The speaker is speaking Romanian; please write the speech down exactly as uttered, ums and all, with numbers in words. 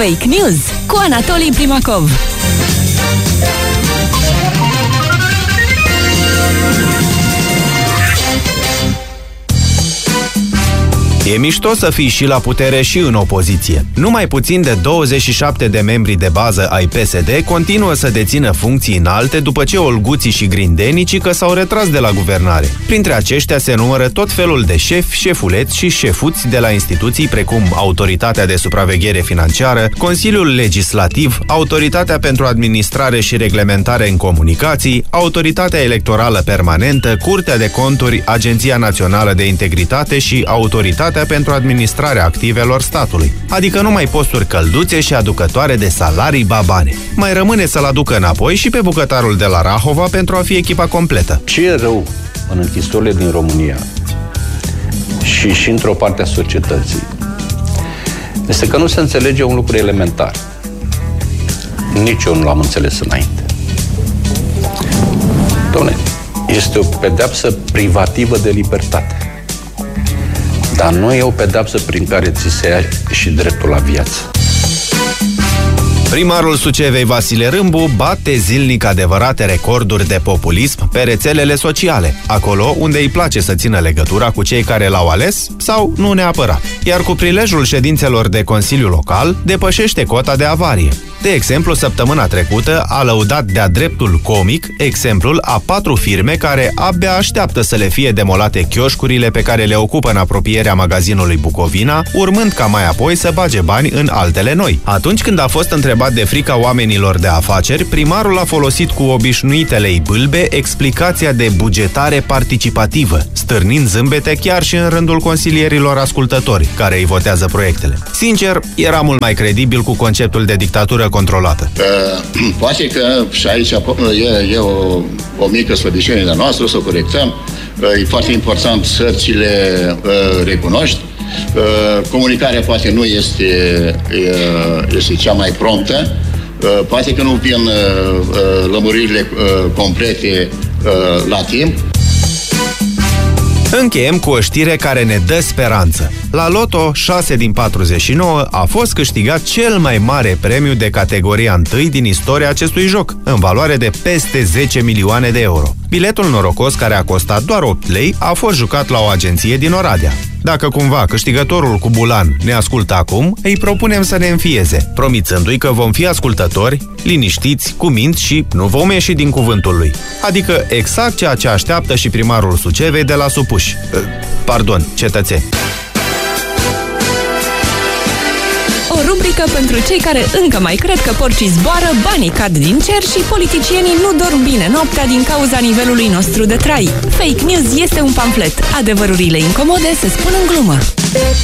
Fake News cu Anatolii Primacov. E mișto să fii și la putere și în opoziție. Numai puțin de douăzeci și șapte de membri de bază ai P S D continuă să dețină funcții înalte după ce olguții și grindenicii că s-au retras de la guvernare. Printre aceștia se numără tot felul de șefi, șefuleți și șefuți de la instituții precum Autoritatea de Supraveghere Financiară, Consiliul Legislativ, Autoritatea pentru Administrare și Reglementare în Comunicații, Autoritatea Electorală Permanentă, Curtea de Conturi, Agenția Națională de Integritate și Autoritatea pentru administrarea activelor statului, adică numai posturi călduțe și aducătoare de salarii babane. Mai rămâne să-l aducă înapoi și pe bucătarul de la Rahova pentru a fi echipa completă. Ce e rău în închisorile din România și și într-o parte a societății este că nu se înțelege un lucru elementar. Nici eu nu l-am înțeles înainte. Doamne, este o pedeapsă privativă de libertate. Dar nu e o pedeapsă prin care ți se ia și dreptul la viață. Primarul Sucevei Vasile Râmbu bate zilnic adevărate recorduri de populism pe rețelele sociale, acolo unde îi place să țină legătura cu cei care l-au ales sau nu neapărat. Iar cu prilejul ședințelor de Consiliu Local, depășește cota de avarie. De exemplu, săptămâna trecută a lăudat de-a dreptul comic exemplul a patru firme care abia așteaptă să le fie demolate chioșcurile pe care le ocupă în apropierea magazinului Bucovina, urmând ca mai apoi să bage bani în altele noi. Atunci când a fost întrebat de frica oamenilor de afaceri, primarul a folosit cu obișnuitele-i bâlbe explicația de bugetare participativă, stârnind zâmbete chiar și în rândul consilierilor ascultători care îi votează proiectele. Sincer, era mult mai credibil cu conceptul de dictatură controlată. Uh, poate că și aici e, e o, o mică slăbiciune de noastră, o să o corectăm. Uh, e foarte important să ți le uh, recunoști. Uh, comunicarea poate nu este, uh, este cea mai promptă. Uh, poate că nu vin uh, uh, lămuririle uh, complete uh, la timp. Încheiem cu o știre care ne dă speranță. La Loto, șase din patruzeci și nouă a fost câștigat cel mai mare premiu de categoria unu din istoria acestui joc, în valoare de peste zece milioane de euro. Biletul norocos, care a costat doar opt lei, a fost jucat la o agenție din Oradea. Dacă cumva câștigătorul cu bulan ne ascultă acum, îi propunem să ne înfieze, promițându-i că vom fi ascultători, liniștiți, cu minți și nu vom ieși din cuvântul lui. Adică exact ceea ce așteaptă și primarul Sucevei de la supuși. Pardon, cetățeni. O rubrică pentru cei care încă mai cred că porcii zboară, banii cad din cer și politicienii nu dorm bine noaptea din cauza nivelului nostru de trai. Fake News este un pamflet. Adevărurile incomode se spun în glumă.